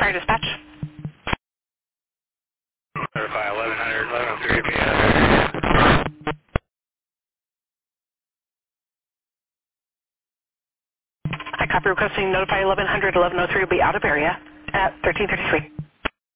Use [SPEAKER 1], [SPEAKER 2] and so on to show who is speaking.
[SPEAKER 1] Fire dispatch.
[SPEAKER 2] Verify 1100, 1103 be out of area.
[SPEAKER 1] I copy requesting notify 1100, 1103 will be out of area at 1333.